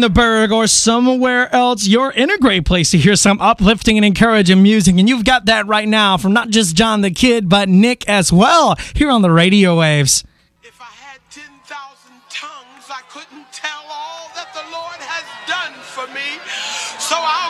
the Berg or somewhere else, you're in a great place to hear some uplifting and encouraging music, and you've got that right now from not just John the Kid, but Nick as well, here on the radio waves. If I had 10,000 tongues, I couldn't tell all that the Lord has done for me, so I'll